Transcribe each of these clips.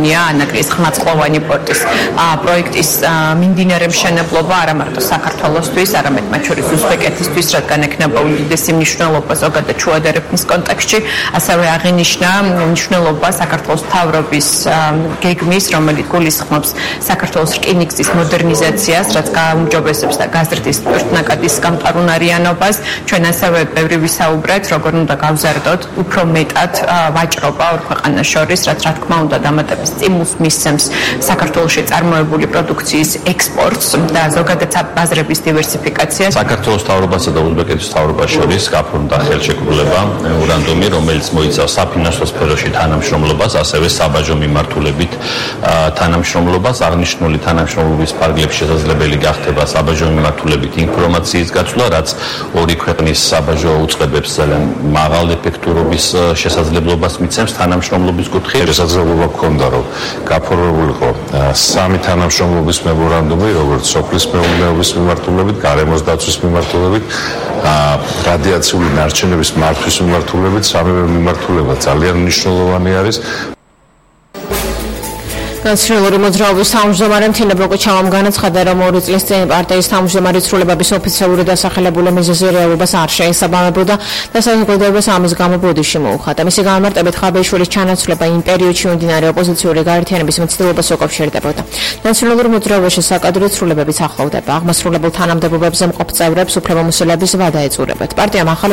მიგონია ანაკრის ხმაწყლოვანი პორტის პროექტის მიმდინარე მშენებლობა არა მარტო საქართველოსთვის, არამედ მათ შორის უზბეკეთისთვის, რადგან ექნება უდიდესი მნიშვნელობა ზოგადად ჩუადერების კონტექსტში, ასევე აღინიშნა მნიშვნელობა საქართველოს მთავრობის გეგმის, რომელიც გულისხმობს საქართველოს რკინიგზის მოდერნიზაციას, რაც გააუმჯობესებს და გაზრდის ტვირთნაკადის გამყარუნარიანობას. ჩვენ ასევე ბევრი ვისაუბრეთ, როგორ უნდა გავზარდოთ უფრო მეტად ვაჭრობა ორ ქვეყანას შორის, რაც რა თქმა უნდა დამატების სტიმულს მისცემს საქართველოში წარმოებული პროდუქციის ექსპორტს და ზოგადად ბაზრების დივერსიფიკაციას. საქართველოს მთავრობასა და უზბეკეთის მთავრობას შორის გაფორმდა ხელშეკრულება მემორანდუმი, რომელიც მოიცავს საფინანსო სფეროში თანამშრომლობას, ასევე საბაჟო მიმართულებით თანამშრომლობას. აღნიშნული თანამშრომლობის ფარგლებში შესაძლებელი გახდება საბაჟო მიმართულებით ინფორმაციის გაცვლა, რაც ორი ქვეყნის საბაჟო უწყებებს ძალიან მაღალ ეფექტურობის შესაძლებლობას მიცემს თანამშრომლობის კუთხით. შესაძლებლობა ჰქონდა, რომ გაფორმებულიყო სამი თანამშრომლობის მემორანდუმი, როგორც სოფლის მეურნეობის მიმართულებით, გარემოს დაცვის მიმართულებით, რადიაციული ნარჩენების მართვის მიმართულებით, სამივე მიმართულება ძალიან მნიშვნელოვანი არის. ნაციონალური მოძრაობის თავმჯდომარე თინა ბოკოჩავამ განაცხადა, რომ 2 წლის წინ პარტიის თავმჯდომარის ცვლილებების ოფიციალური დასახელებული მიზეზი რეალობას არ შეესაბამებოდა და საზოგადოებას ამის გამო ბოდიში მოუხადა. მისი განმარტებით ხაბეიშვილის ჩანაცვლება იმ პერიოდში მიმდინარე ოპოზიციური გაერთიანების მცდელობას უკავშირდებოდა. ნაციონალური მოძრაობაში საკადრო ცვლილებებიც ახლოვდება. აღმასრულებელ თანამდებობებზე მყოფ წევრებს უფლებამოსილების ვადა ეწურებათ. პარტიამ ახალი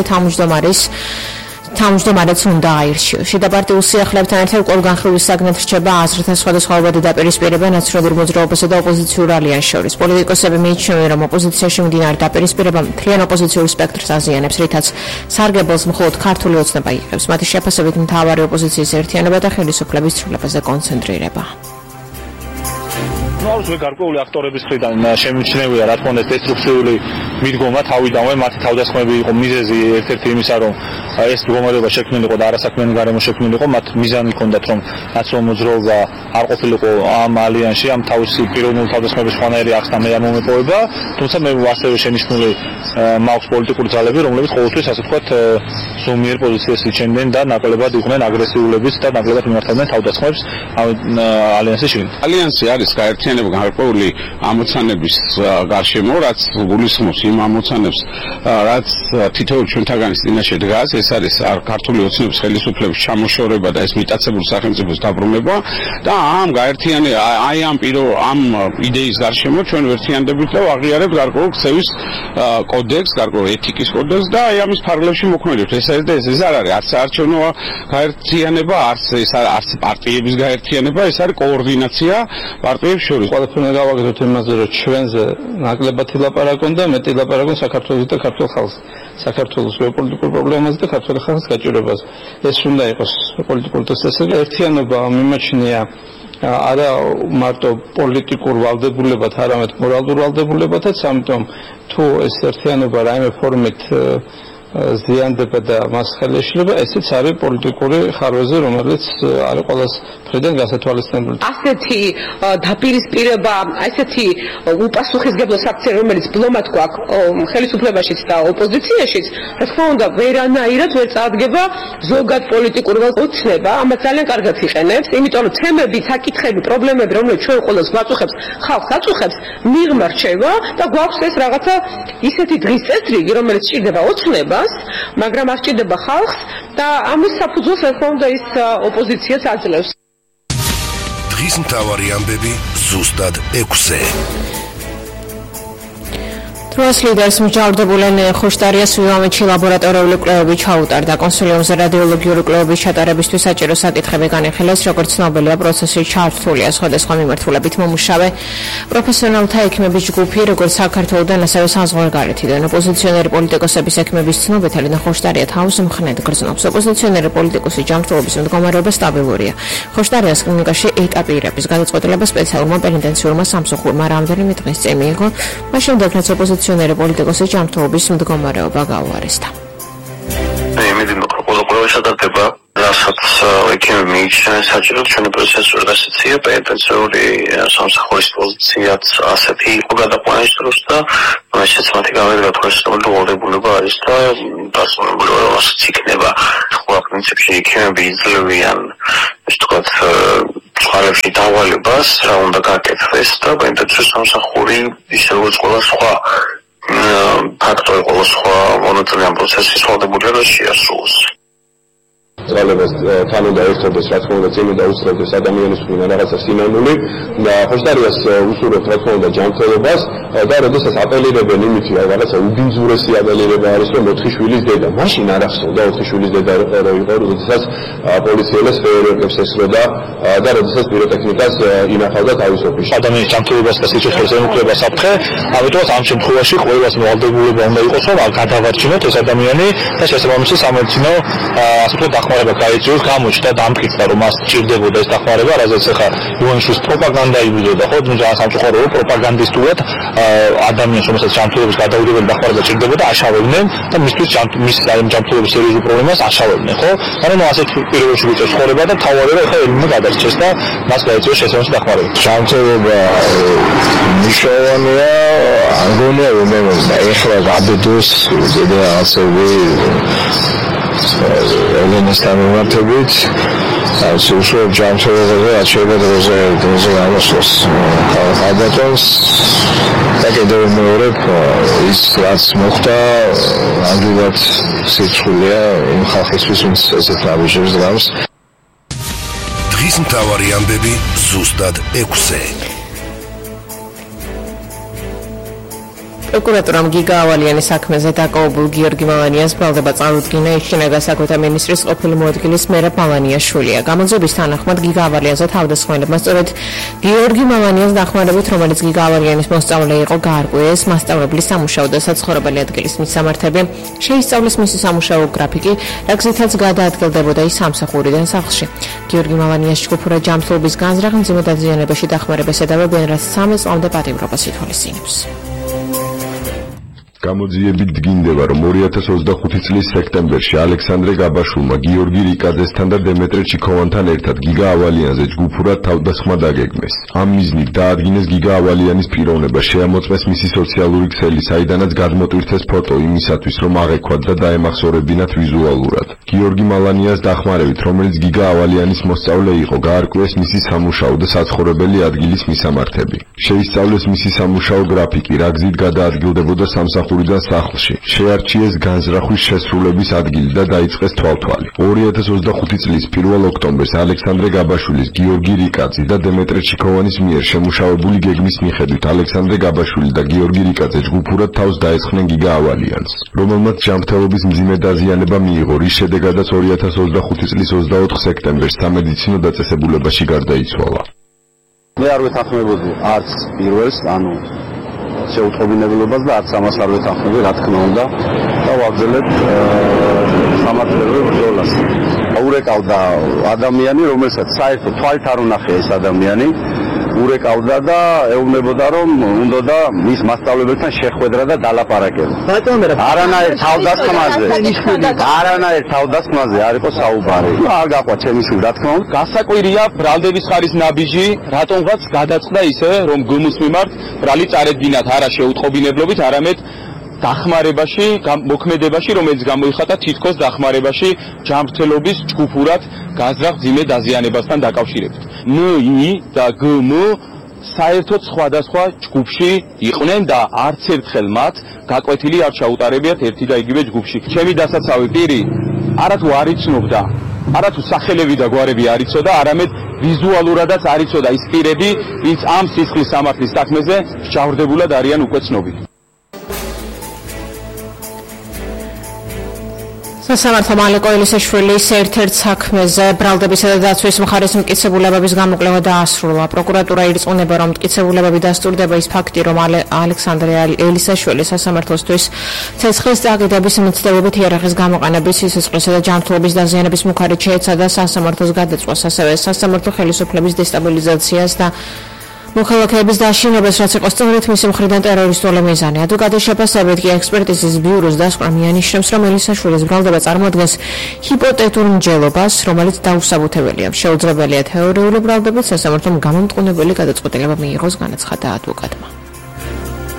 თავმჯდომარეც უნდა აირჩიოს. შიდა პარტიულ სიახლეებთან ერთად ყველგანხრივის საგნად რჩება აზრთა სხვადასხვაობადი დაპირისპირება ნაციონალურ მოძრაობასა და ოპოზიციურ ალიანსს შორის. პოლიტიკოსები მიიჩნევენ, რომ ოპოზიციაში მიმდინარე დაპირისპირება მთლიან ოპოზიციურ სპექტრს აზიანებს, რითაც სარგებელს მხოლოდ ქართული ოცნება იღებს. მათი შეფასებით მთავარი ოპოზიციის ერთიანობა და ხელისუფლების ცვლილებაზე კონცენტრირება. ნორვეგიული გარკვეული აქტორების მხრიდან შემიჩნევია, რა თქმა უნდა, დესტრუქციული მიდგომა თავიდანვე, მათი თავდასხმები იყო მიზეზი ერთ-ერთი იმისა, რომ ეს მდგომარეობა შექმნილიყო და არასაქმიანი გარემო შექმნილიყო, მათ მიზანი ჰქონდათ, რომ ნაციონალური მოძრაობა არ ყოფილიყო ამ ალიანსში, ამ თავისი პიროვნული თავდასხმების ხვანაერი ახს და მე არ მომეპოვება, თუმცა მე ასევე შენიშნული მაქვს პოლიტიკური ძალები, რომლებიც ყოველთვის ასე ვთქვათ ზომიერ პოზიციას იჩენდნენ და ნაკლებად იყვნენ აგრესიულების და ნაკლებად მიმართავდნენ თავდასხმებს ალიანსის შიგნით. ალიანსი არის გაერთიანება გარკვეული ამოცანების გარშემო, რაც გულისხმობს იმ ამოცანებს, რაც თითოეულ ჩვენთაგანის წინაშე დგას, ეს არის ქართული ოცნების ხელისუფლების ჩამოშორება და ეს მიტაცებული სახელმწიფოს დაბრუნება და ამ ამ იდეის გარშემო ჩვენ ვერთიანდებით და ვაღიარებთ გარკვეულ ქცევის კოდექს, გარკვეულ ეთიკის კოდექს და ამის ფარგლებში მოქმედებთ. ეს არის არ არის არც საარჩევნო გაერთიანება, არც პარტიების გაერთიანება, ეს არის კოორდინაცია პარტიებს შორის. ყველაფერს გავაკეთოთ იმაზე, რომ ჩვენზე ნაკლებად ილაპარაკონ და მეტი ილაპარაკონ საქართველოს და ქართულ ხალხს. საქართველოს გეოპოლიტიკურ პრობლემაზე და ქართული ხალხის გაჭირვებას. ეს უნდა იყოს პოლიტიკური წესრიგი. ერთიანობა მიმაჩნია არა მარტო პოლიტიკურ ვალდებულებად, არამედ მორალურ ვალდებულებათაც, ამიტომ თუ ეს ერთიანობა რაიმე ფორმით ზიანდება და მას ხელი ეშლება, ესეც არის პოლიტიკური ხარვეზე, რომელიც არის ყოველას მხრიდან გასათვალისწინებელი. ასეთი დაპირისპირება, ასეთი უპასუხისმგებლო საქციე, რომელიც ბლომად გვაქვს ხელისუფლებაშიც და ოპოზიციაშიც, რა თქმა უნდა, ვერანაირად ვერ წარდგება ზოგად პოლიტიკურ ოცნება, ამას ძალიან კარგად იყენებს, იმიტომ რომ თემები, საკითხები, პრობლემები, რომლებიც ჩვენ ყოველს გვაწუხებს, ხალხს აწუხებს, მიღმა რჩება და გვაქვს ეს რაღაცა ისეთი დღის წესრიგი, რომელიც სჭირდება ოცნებას, მაგრამ არ სჭირდება ხალხს და ამის საფუძველს რა თქმა უნდა ის ოპოზიციაც აძლევს. დღის მთავარი ამბები ზუსტად 6-ზე. დროის ლიდერს მსჯავრდებულენ ხოშტარიას ვიამეთში ლაბორატორიული კვლევები ჩაუტარდა. კონსულიუმზე რადიოლოგიური კვლევების ჩატარებისთვის საჭირო საკითხები განიხილეს, როგორც ცნობილია, პროცესი ჩართულია სხვადასხვა მიმართულებით მომუშავე პროფესიონალთა ექიმების ჯგუფი, როგორც საქართველოდან, ასევე საზღვარგარეთიდან. ოპოზიციონერი პოლიტიკოსების ექიმების ცნობით, ელენა ხოშტარია თავს მხნედ გრძნობს. ოპოზიციონერი პოლიტიკოსი ჯანმრთელობის მდგომარეობა სტაბილურია. ხოშტარიას კლინიკაში ეტაპირების გადაწყვეტილება სპეციალურმა პენიტენციურმა სამსახურმა რამდენიმე დღის წინ მიიღო, მას შემდეგ რაც ოპოზიციონერი პოლიტიკოსი ჯანმრთელობის მდგომარეობა გაუარესდა. იმედი მაქვს, რომ ყველა შეტაკება, რასაც ექიმები მიიჩნევენ საჭიროდ, ჩვენი პროცესური დასაცია, პენიტენციური სამსახურის პოზიციაც ასეთი იყო გადაყვანის დროს და მეშეც მათი გამედგა პროფესიონალური ვალდებულება არის და დასწორებული რასაც იქნება. სხვა პრინციპში ექიმები იძლევიან, ისე ვთქვათ, წყარებში დავალებას რა უნდა გაკეთდეს და პენტაციის სამსახური ისე როგორც ყველა სხვა ფაქტორი ყველა სხვა მონაწილე ამ პროცესის ვალდებული და შეასრულოს. ძალებას თან უნდა ერთობდეს რა თქმა უნდა წინ და უსწრებდეს ადამიანის ღვინა რაღაცა სინანული და ხოშტარიას უსურვებთ რა თქმა უნდა ჯანმრთელობას და როდესაც აპელირებენ იმით რომ რაღაცა უბინძურესი აპელირება არის რომ 4 შვილის დედა მაშინ არ ახსოვდა 4 შვილის დედა რო იყო როდესაც პოლიციელებს ფეერვერკებს ესროდა და როდესაც პიროტექნიკას ინახავდა თავის ოფისში ადამიანის ჯანმრთელობას და სიცოცხლის ემუქრება საფრთხე ამიტომაც ამ შემთხვევაში ყველას მოვალდებულება უნდა იყოს რომ გადავარჩინოთ ეს ადამიანი და შესაბამისი სამედიცინო ასე ვთქვათ დახმარება გაიწვიოს გამოჩნდა დამტკიცდა რომ მას სჭირდებოდა ეს დახმარება რაზეც ახლა იუენის პროპაგანდა იბრძოდა ხო თუმცა სამწუხაროა პროპაგანდისტულად ადამიანს რომელსაც ჯანმრთელობის გადაუდებელი დახმარება სჭირდებოდა აშავებდნენ და მისთვის მის ჯანმრთელობის სერიოზულ პრობლემას აშავებდნენ ხო ანუ ასეთ პირობებში ვიწევს ცხოვრება და თავარია ახლა ელმა გადარჩეს და მას გაიწვიოს შესაბამისი დახმარება ჯანმრთელობა მნიშვნელოვანია აგონია რომ ეხლა გაბედოს და ასევე ელენეს დამემართებით სულ ჯანმრთელობაზე აჩვენა დროზე ამოსვას ალბათოს და კიდევ მეორე ის რაც მოხდა ამდენად სიცხულია იმ ხალხისთვის ვინც ესეთ ნაბიჯებს დგამს დღის მთავარი ამბები ზუსტად 6-ზე პროკურატურამ გიგა ავალიანის საქმეზე დაკავებულ გიორგი მალანიას ბრალდება წარუდგინა ეშინა გასაკვეთა მინისტრის ყოფილი მოადგილის მერაბ მალანიაშვილია. გამოძიების თანახმად გიგა ავალიანზე თავდასხმელებმა სწორედ გიორგი მალანიას დახმარებით, რომელიც გიგა ავალიანის მოსწავლე იყო, გაარკვიეს მასწავლებლის სამუშაო და საცხოვრებელი ადგილის მისამართები, შეისწავლეს მისი სამუშაო გრაფიკი, რა გზითაც გადაადგილდებოდა ის სამსახურიდან სახლში. გიორგი მალანიას ჯგუფურად ჯანმრთელობის განზრახ მძიმე დაზიანებაში დახმარებას ედავებიან, რაც 13 წლამდე პატიმრობას ითვალისწინებს. გამოძიებით დგინდება, რომ 2025 წლის სექტემბერში ალექსანდრე გაბაშულმა გიორგი რიკაძესთან და დემეტრე ჩიქოვანთან ერთად გიგა ავალიანზე ჯგუფურად თავდასხმა დაგეგმეს. ამ მიზნით დაადგინეს გიგა ავალიანის პიროვნება, შეამოწმეს მისი სოციალური ქსელი, საიდანაც გადმოტვირთეს ფოტო იმისათვის, რომ აღექვათ და დაემახსოვრებინათ ვიზუალურად. გიორგი მალანიას დახმარებით, რომელიც გიგა ავალიანის მოსწავლე იყო, გაარკვიეს მისი სამუშაო და საცხოვრებელი ადგილის მისამართები. შეისწავლეს მისი სამუშაო გრაფიკი, რა გზით გადაადგილდებოდა სამსახურიდან სახლში. შეარჩიეს განზრახვის შესრულების ადგილი და დაიწყეს თვალთვალი. 2025 წლის 1 ოქტომბერს ალექსანდრე გაბაშვილის, გიორგი რიკაძის და დემეტრე ჩიქოვანის მიერ შემუშავებული გეგმის მიხედვით ალექსანდრე გაბაშვილი და გიორგი რიკაძე ჯგუფურად თავს დაესხნენ გიგა ავალიანს, რომელმაც ჯანმრთელობის მძიმე დაზიანება მიიღო, რის შედეგადაც 2025 წლის 24 სექტემბერს სამედიცინო დაწესებულებაში გარდაიცვალა. მე არ ვეთანხმებოდი არც პირველს, ანუ შეუთხოვინებლობას და არც ამას არ ვეთანხმები, რა თქმა უნდა, და ვაგრძელებ სამართლებრივ ბრძოლას. ურეკავდა ადამიანი, რომელსაც საერთოდ თვალით არ უნახია ეს ადამიანი, ურეკავდა და ეუბნებოდა, რომ უნდა მის მასწავლებელთან შეხვედრა და დალაპარაკება. არანაირ თავდასხმაზე არ იყო საუბარი. არ გაყვა ჩემი შვილი, რა თქმა უნდა. გასაკვირია ბრალდების ხარის ნაბიჯი რატომღაც გადაწყდა ისე, რომ გმის მიმართ ბრალი წარედგინათ არა შეუთხოვინებლობით, არამედ დახმარებაში, მოქმედებაში, რომელიც გამოიხატა თითქოს დახმარებაში ჯანმრთელობის ჯგუფურად განზრახ მძიმე დაზიანებასთან დაკავშირებით. ნი და გმ საერთოდ სხვადასხვა ჯგუფში იყვნენ და არც ერთხელ მათ გაკვეთილი არ ჩაუტარებიათ ერთი და იგივე ჯგუფში. ჩემი დასაცავი პირი არათუ არ იცნობდა, არათუ სახელები და გვარები არ იცოდა, არამედ ვიზუალურადაც არ იცოდა ის პირები, ვინც ამ სისხლის სამართლის საქმეზე მსჯავრდებულად არიან უკვე ცნობილი. სასამართლომ ალეკო ელისაშვილის ერთ-ერთ საქმეზე ბრალდებისა და დაცვის მხარის მტკიცებულებების გამოკვლევა დაასრულა. პროკურატურა ირწმუნება, რომ მტკიცებულებები დასტურდება ის ფაქტი, რომ ალექსანდრე ელისაშვილი სასამართლოსთვის ცეცხლის წაკიდების მცდელობით იარაღის გამოყენების, სიცოცხლისა და ჯანმრთელობის დაზიანების მუხარით შეეცადა სასამართლოს გადაწყვეტას, ასევე სასამართლო ხელისუფლების დესტაბილიზაციას და მოქალაქეების დაშინებას, რაც იყო სწორედ მისი მხრიდან ტერორისტული მიზანი. ადვოკატის შეფასებით კი ექსპერტიზის ბიუროს დასკვნა მიანიშნებს, რომ ელისაშვილის ბრალდება წარმოადგენს ჰიპოთეტურ მსჯელობას, რომელიც დაუსაბუთებელია. შეუძლებელია თეორიული ბრალდებით სასამართლომ გამომტყუნებელი გადაწყვეტილება მიიღოს, განაცხადა ადვოკატმა.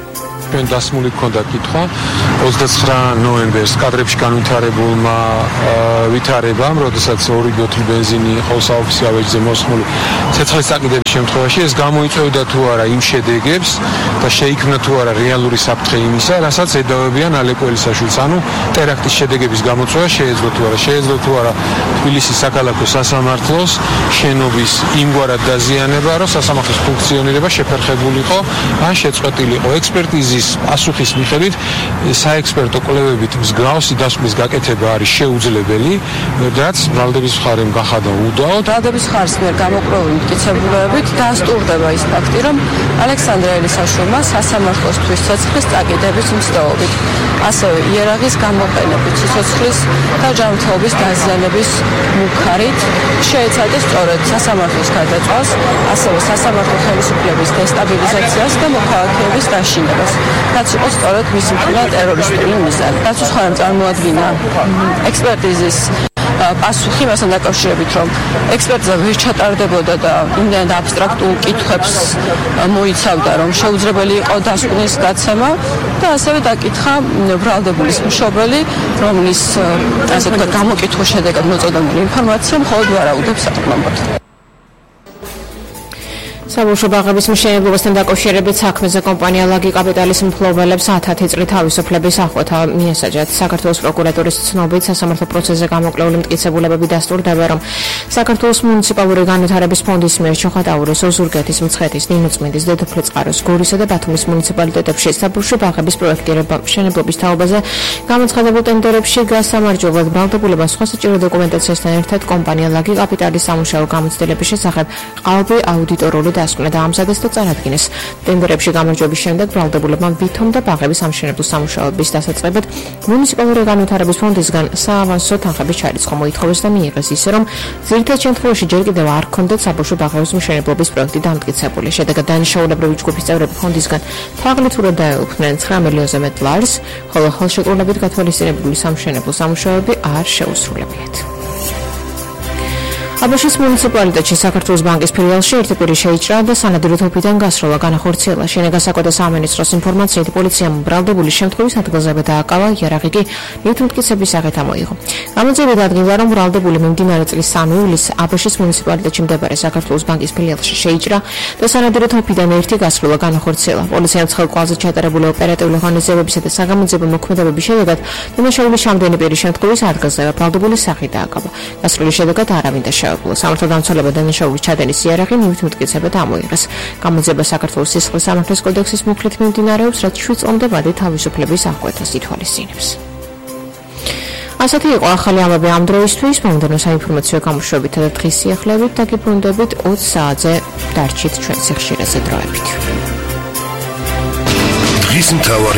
ჩვენ დასმული გქონდა კითხვა 29 ნოემბერს კადრებში განვითარებულმა ვითარებამ, როდესაც 2 ბოთლი ბენზინი იყო საოფიციალო ვეჯზე მოსხმული ცეცხლის წაკიდების შემთხვევაში, ეს გამოიწვევდა თუ არა იმ შედეგებს და შეიქმნა თუ არა რეალური საფრთხე იმისა, რასაც ედავებიან ალეკო ელისაშვილს, ანუ ტერაქტის შედეგების გამოწვევა შეეძლო თუ არა, შეეძლო თუ არა თბილისის საქალაქო სასამართლოს შენობის იმგვარად დაზიანება, რომ სასამართლოს ფუნქციონირება შეფერხებულიყო ან შეწყვეტილიყო. ექსპერტიზის პასუხის მიხედვით საექსპერტო კვლევებით მსგავსი დასკვნის გაკეთება არის შეუძლებელი, რაც ბრალდების მხარემ გახადა უდაო. ბრალდების მხარის მიერ გამოკვლეული მტკიცებულებებით დასტურდება ის ფაქტი, რომ ალექსანდრე ელისაშვილმა სასამართლოსთვის ცეცხლის წაკიდების მცდელობით, ასევე იერაღის გამოყენებით, სიცოცხლის და ჯანმრთელობის დაზიანების მუქარით შეეცადა სწორედ სასამართლოს გადაწყვეტას, ასევე სასამართლო ხელისუფლების დესტაბილიზაციას და მოქალაქეების დაშინებას, რაც იყო სწორედ მისი მხრიდან ტერორისტული მიზანი. რაც უცხოა წარმოადგინა ექსპერტიზის პასუხი მასთან დაკავშირებით, რომ ექსპერტიზა ვერ ჩატარდებოდა და იმდენად აბსტრაქტულ კითხვებს მოიცავდა, რომ შეუძლებელი იყო დასკვნის გაცემა და ასევე დაკითხა ბრალდებულის მშობელი, რომლის ასე ვთქვათ გამოკითხვის შედეგად მოწოდებული ინფორმაცია მხოლოდ ვარაუდებს აყრდნობოდა. საბავშვო ბაღების მშენებლობასთან დაკავშირებით საქმეზე კომპანია ლაგი კაპიტალის მფლობელებს 10 წლით თავისუფლების აღკვეთა მიესაჯათ. საქართველოს პროკურატურის ცნობით სასამართლო პროცესზე გამოკლეული მტკიცებულებები დასტურდება, რომ საქართველოს მუნიციპალური განვითარების ფონდის მიერ ჩოხატაურის, ოზურგეთის, მცხეთის, ნინოწმინდის, დედოფლისწყაროს, გორისა და ბათუმის მუნიციპალიტეტებში საბავშვო ბაღების პროექტირება მშენებლობის თაობაზე გამოცხადებულ ტენდერებში გასამარჯვებლად ბრალდებულებამ სხვა საჭირო დოკუმენტაციასთან ერთად კომპანია ლაგი კაპიტალის სამუშაო გამოცდილების შესახებ ყალბი აუდიტორული დასკვნა დაამზადეს და წარადგინეს. ტენდერებში გამარჯვების შემდეგ ბრალდებულებმა ვითომ და ბაღების სამშენებლო სამუშაოების დასაწყებად მუნიციპალური განვითარების ფონდისგან საავანსო თანხების ჩარიცხვა მოითხოვეს და მიიღეს, ისე რომ ძირითად შემთხვევაში ჯერ კიდევ არ ჰქონდათ საბავშვო ბაღების მშენებლობის პროექტი დამტკიცებული. შედეგად დანიშნულებრივი ჯგუფის წევრები ფონდისგან თაღლითურად დაეუფლნენ 9 მილიონზე მეტ ლარს, ხოლო ხელშეკრულებით გათვალისწინებული სამშენებლო სამუშაოები არ შეუსრულებიათ. აბაშის მუნიციპალიტეტში საქართველოს ბანკის ფილიალში ერთი პირი შეიჭრა და სანადირო თოფიდან გასროლა განახორციელა. შენეგასაკო და სამინისტროს ინფორმაციით პოლიციამ ბრალდებული შემთხვევის ადგილზე დააკავა, იარაღი კი მითუმტკიცების სახით ამოიღო. გამოძიება დადგინდა, რომ ბრალდებული მიმდინარე წლის 3 ივლისს აბაშის მუნიციპალიტეტში მდებარე საქართველოს ბანკის ფილიალში შეიჭრა და სანადირო თოფიდან ერთი გასროლა განახორციელა. პოლიციამ ცხელკვალზე ჩატარებული ოპერატიული ღონისძიებებისა და საგამოძიებო მოქმედებების შედეგად დანაშაულის რამდენი პირის შემთხვევის ადგილზე ბრალდებული სახით დააკავა. გასროლის შედეგად არავინ დაშავა. სამართალ დამცველება დანაშაულის ჩადენის იარაღი მითუმტკიცებად ამოიღეს. გამოძიება საქართველოს სისხლის სამართლის კოდექსის მუხლით მიმდინარეობს, რაც 7 წლამდე ვადით თავისუფლების აღკვეთას ითვალისწინებს. ასეთი იყო ახალი ამბები ამ დროისთვის. მომდევნო საინფორმაციო გამოშვებითა და დღის სიახლეებით დაგიბრუნდებით 20 საათზე. დარჩით ჩვენს ხშირაზე დროებით.